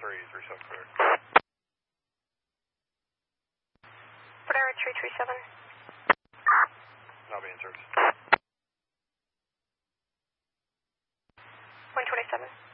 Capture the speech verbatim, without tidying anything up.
three, three seven clear. Whatever, three three seven. Not being serviced. one twenty-seven.